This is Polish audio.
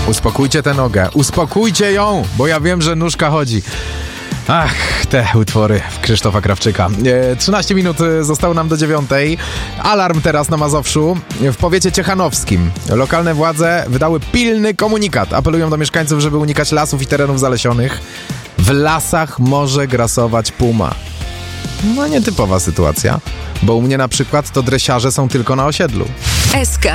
Uspokójcie tę nogę, uspokójcie ją, bo ja wiem, że nóżka chodzi. Ach, te utwory Krzysztofa Krawczyka. 13 minut zostało nam do 9. Alarm teraz na Mazowszu. W powiecie ciechanowskim lokalne władze wydały pilny komunikat. Apelują do mieszkańców, żeby unikać lasów i terenów zalesionych. W lasach może grasować puma. No nietypowa sytuacja, bo u mnie na przykład to dresiarze są tylko na osiedlu. SK